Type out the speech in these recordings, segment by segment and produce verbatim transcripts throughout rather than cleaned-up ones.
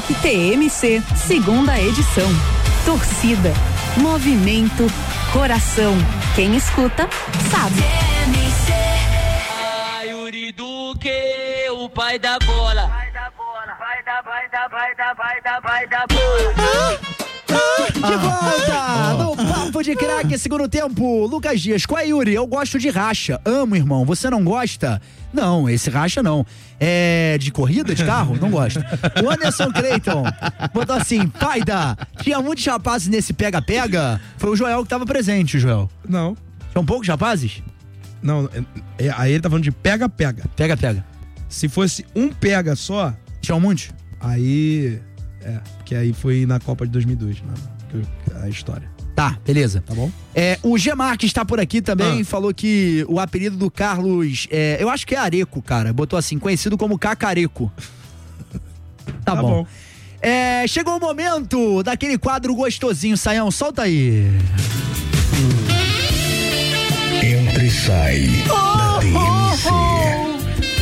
Destaque T M C, segunda edição. Torcida, movimento, coração. Quem escuta, sabe. T M C. Ah, Yuri Duque, o pai da bola. Vai da bola, vai da, vai da, vai da, vai da, vai da bola. De volta no Papo de Craque, segundo tempo. Lucas Dias, qual é, Yuri? Eu gosto de racha. Amo, irmão. Você não gosta? Não, esse racha não. É de corrida, de carro? Não gosto. O Anderson Creighton botou assim: pai da, tinha muitos rapazes nesse pega-pega? Foi o Joel que tava presente, Joel. Não. São poucos rapazes? Não, é, é, aí ele tá falando de pega-pega. Pega-pega. Se fosse um pega só... Tinham muitos? Aí... É, que aí foi na Copa de dois mil e dois, né? A história. Tá, beleza. Tá bom? É, o G Marques está por aqui também, ah. falou que o apelido do Carlos, é, eu acho que é Areco, cara. Botou assim, conhecido como Cacareco. Tá, tá bom. bom. É, chegou o momento daquele quadro gostosinho, Saião, solta aí. Entra e sai oh, da T M C. Oh,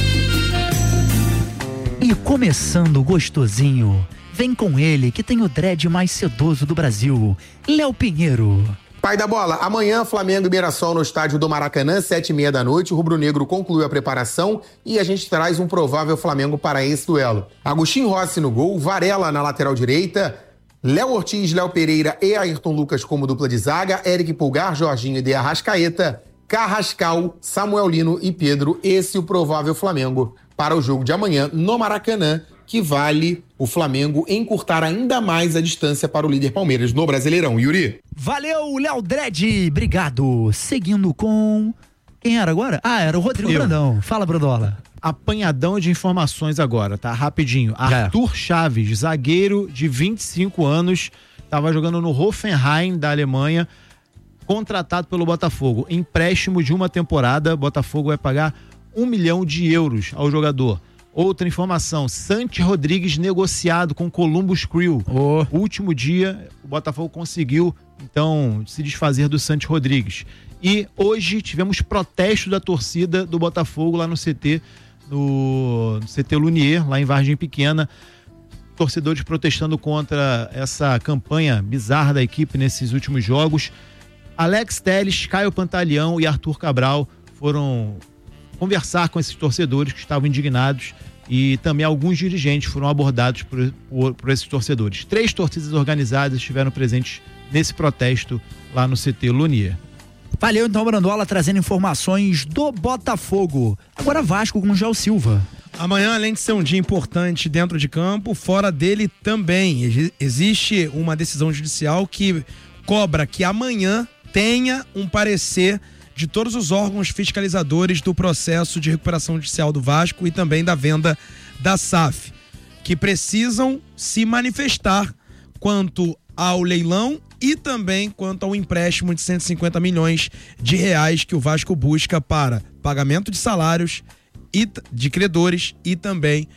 oh. E começando gostosinho, vem com ele que tem o dread mais sedoso do Brasil, Léo Pinheiro. Pai da bola, amanhã Flamengo e Mirassol no estádio do Maracanã, sete e meia da noite. O rubro-negro concluiu a preparação e a gente traz um provável Flamengo para esse duelo. Agostinho Rossi no gol, Varela na lateral direita, Léo Ortiz, Léo Pereira e Ayrton Lucas como dupla de zaga, Eric Pulgar, Jorginho e De Arrascaeta, Carrascal, Samuel Lino e Pedro. Esse é o provável Flamengo para o jogo de amanhã no Maracanã, que vale o Flamengo encurtar ainda mais a distância para o líder Palmeiras no Brasileirão. Yuri. Valeu, Léo Dredd, obrigado. Seguindo com... Quem era agora? Ah, era o Rodrigo Eu. Brandão. Fala, Brandola. Apanhadão de informações agora, tá? Rapidinho. Já Arthur é. Chaves, zagueiro de vinte e cinco anos, estava jogando no Hoffenheim da Alemanha, contratado pelo Botafogo. Empréstimo de uma temporada, Botafogo vai pagar um milhão de euros ao jogador. Outra informação, Santi Rodrigues negociado com Columbus Crew. Oh. Último dia, o Botafogo conseguiu, então, se desfazer do Santi Rodrigues. E hoje tivemos protesto da torcida do Botafogo lá no C T, no, no C T Lunier, lá em Vargem Pequena. Torcedores protestando contra essa campanha bizarra da equipe nesses últimos jogos. Alex Telles, Caio Pantaleão e Arthur Cabral foram conversar com esses torcedores que estavam indignados, e também alguns dirigentes foram abordados por, por, por esses torcedores. Três torcidas organizadas estiveram presentes nesse protesto lá no C T Lunier. Valeu então, Brandola, trazendo informações do Botafogo. Agora Vasco com o João Silva. Amanhã, além de ser um dia importante dentro de campo, fora dele também existe uma decisão judicial que cobra que amanhã tenha um parecer de todos os órgãos fiscalizadores do processo de recuperação judicial do Vasco e também da venda da S A F, que precisam se manifestar quanto ao leilão e também quanto ao empréstimo de cento e cinquenta milhões de reais que o Vasco busca para pagamento de salários e de credores e também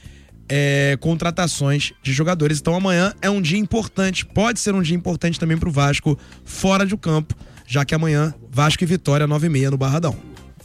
é, contratações de jogadores. Então amanhã é um dia importante, pode ser um dia importante também para o Vasco fora do campo, já que amanhã Vasco e Vitória, nove e meia no Barradão.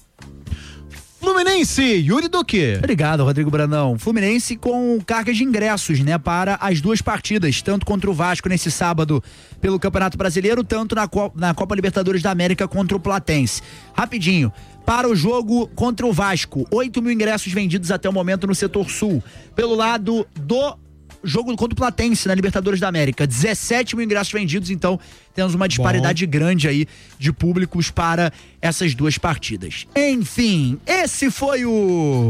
Fluminense, Yuri Duque. Obrigado, Rodrigo Brandão. Fluminense com carga de ingressos, né, para as duas partidas, tanto contra o Vasco nesse sábado pelo Campeonato Brasileiro, tanto na Copa, na Copa Libertadores da América contra o Platense. Rapidinho, para o jogo contra o Vasco, oito mil ingressos vendidos até o momento no setor sul. Pelo lado do jogo contra o Platense na Libertadores da América, dezessete mil ingressos vendidos, então temos uma disparidade Bom. grande aí de públicos para essas duas partidas. Enfim, esse foi o...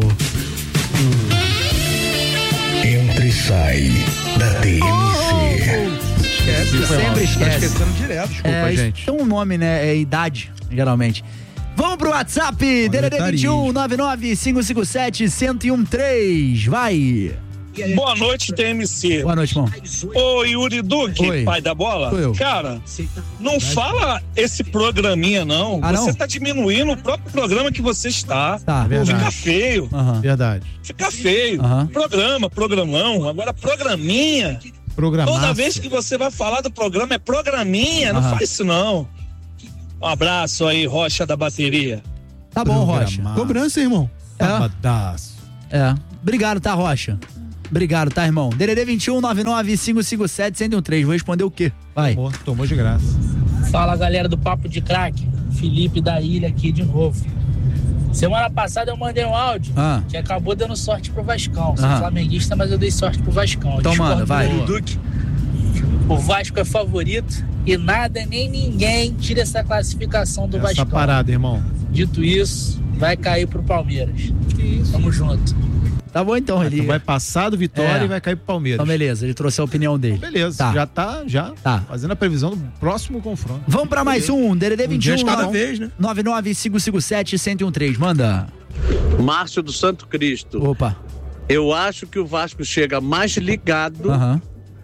Entra e sai da T M C. Oh! Esquece, sempre esquece. Tá esquecendo direto. Desculpa, é, gente. Tem um nome, né? É idade, geralmente. Vamos pro WhatsApp, D D D vinte e um, nove nove cinco cinco sete, um zero um três, vai! Boa noite, T M C. Boa noite, irmão. Ô, Yuri Duque, Oi. pai da bola. Sou eu. Cara, não fala esse programinha, não. Ah, você não? tá diminuindo o próprio programa que você está. Tá, verdade. Fica feio. Uhum. Verdade. Fica feio. Uhum. Programa, programão. Agora, programinha. Programaço. Toda vez que você vai falar do programa, é programinha. Não Uhum. faz isso, não. Um abraço aí, Rocha da Bateria. Tá bom, Rocha. Cobrança, irmão. É. É. Obrigado, tá, Rocha? Obrigado, tá, irmão? D D D vinte e um, nove nove cinco cinco sete, um zero um três. Vou responder o quê? Vai. Tomou, tomou de graça. Fala, galera do Papo de Craque. Felipe da Ilha aqui de novo. Semana passada eu mandei um áudio ah. que acabou dando sorte pro Vascão. Sou ah. flamenguista, mas eu dei sorte pro Vascão. Então manda, vai. Duque. O Vasco é favorito e nada nem ninguém tira essa classificação do essa Vascão. Essa parada, irmão. Dito isso, vai cair pro Palmeiras. Que isso? Tamo junto. Tá bom então, ele vai passar do Vitória é. e vai cair pro Palmeiras. Então beleza, ele trouxe a opinião dele. Então, beleza, tá. já tá, já tá fazendo a previsão do próximo confronto. Vamos pra mais um, D D D vinte e um, um cada vez, né? nove nove cinco cinco sete, um zero um três, manda. Márcio do Santo Cristo. Opa. Eu acho que o Vasco chega mais ligado uhum.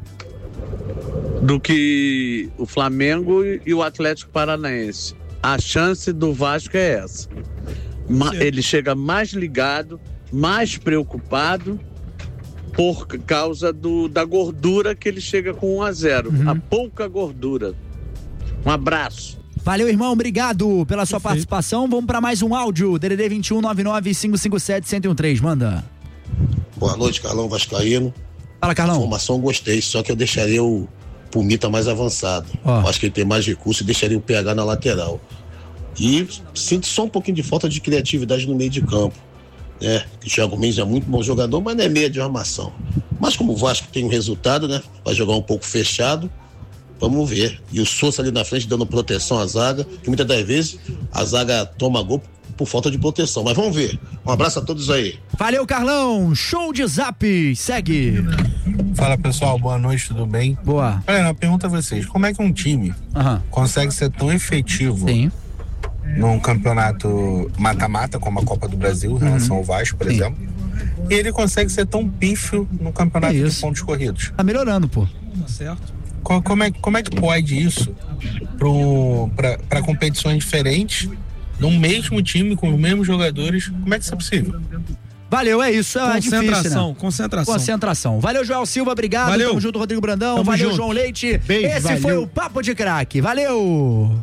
do que o Flamengo e o Atlético Paranaense. A chance do Vasco é essa. Ma- ele chega mais ligado, mais preocupado por causa do, da gordura que ele chega com um a zero. Uhum. A pouca gordura. Um abraço. Valeu, irmão. Obrigado pela sua Perfeito. participação. Vamos para mais um áudio. D D D vinte e um, nove nove cinco cinco sete, um zero um três. Manda. Boa noite, Carlão Vascaíno. Fala, Carlão. Informação gostei, só que eu deixaria o Pumita mais avançado. Oh. Acho que ele tem mais recurso e deixaria o P H na lateral. E sinto só um pouquinho de falta de criatividade no meio de campo. Né? O Thiago Mendes é muito bom jogador, mas não é meia de armação. Mas como o Vasco tem um resultado, né? Vai jogar um pouco fechado. Vamos ver. E o Sousa ali na frente dando proteção à zaga, que muitas das vezes a zaga toma gol por falta de proteção. Mas vamos ver. Um abraço a todos aí. Valeu, Carlão. Show de zap. Segue. Fala, pessoal. Boa noite, tudo bem? Boa. Olha, eu pergunto a vocês, como é que um time uhum. consegue ser tão efetivo Sim. num campeonato mata-mata, como a Copa do Brasil, em relação uhum. ao Vasco, por Sim. exemplo, e ele consegue ser tão pífio no campeonato é de pontos corridos? Tá melhorando, pô. Tá certo. Como é, como é que pode isso para competições diferentes, num mesmo time, com os mesmos jogadores? Como é que isso é possível? Valeu, é isso. É concentração, difícil, né? concentração. Concentração. Valeu, Joel Silva, obrigado. Valeu. Tamo junto, Rodrigo Brandão. Tamo valeu, junto. João Leite. Beijo, Esse valeu. foi o Papo de Craque. Valeu!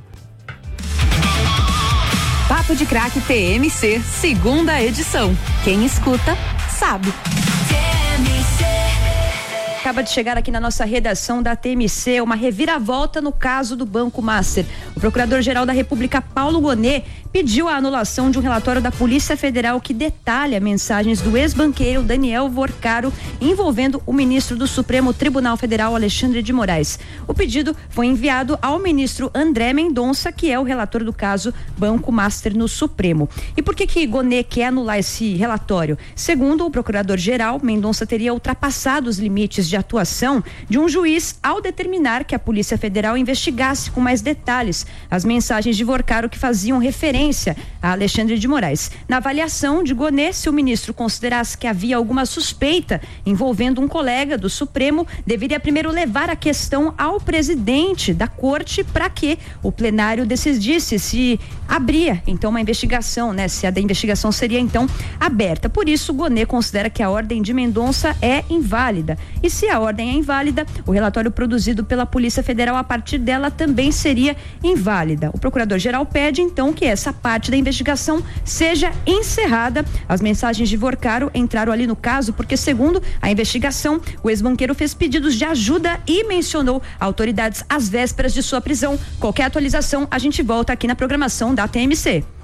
Papo de Craque T M C, segunda edição. Quem escuta, sabe. Acaba de chegar aqui na nossa redação da T M C uma reviravolta no caso do Banco Master. O Procurador-Geral da República, Paulo Gonet, pediu a anulação de um relatório da Polícia Federal que detalha mensagens do ex-banqueiro Daniel Vorcaro envolvendo o ministro do Supremo Tribunal Federal, Alexandre de Moraes. O pedido foi enviado ao ministro André Mendonça, que é o relator do caso Banco Master no Supremo. E por que que Gonet quer anular esse relatório? Segundo o Procurador-Geral, Mendonça teria ultrapassado os limites de atuação de um juiz ao determinar que a Polícia Federal investigasse com mais detalhes as mensagens de Vorcaro que faziam referência a Alexandre de Moraes. Na avaliação de Gonet, se o ministro considerasse que havia alguma suspeita envolvendo um colega do Supremo, deveria primeiro levar a questão ao presidente da corte para que o plenário decidisse se abria então uma investigação, né? Se a da investigação seria então aberta. Por isso, Gonet considera que a ordem de Mendonça é inválida. E se a ordem é inválida, o relatório produzido pela Polícia Federal a partir dela também seria inválida. O Procurador-Geral pede então que essa parte da investigação seja encerrada. As mensagens de Vorcaro entraram ali no caso porque, segundo a investigação, o ex-banqueiro fez pedidos de ajuda e mencionou autoridades às vésperas de sua prisão. Qualquer atualização, a gente volta aqui na programação da T M C.